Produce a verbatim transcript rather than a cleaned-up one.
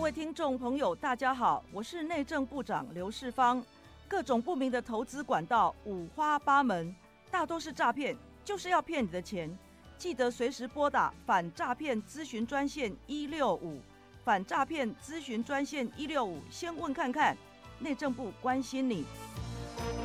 位听众朋友大家好，我是内政部长刘世芳。各种不明的投资管道五花八门，大都是诈骗，就是要骗你的钱。记得随时拨打反诈骗咨询专线一六五，反诈骗咨询专线一六五，先问看看，内政部关心你。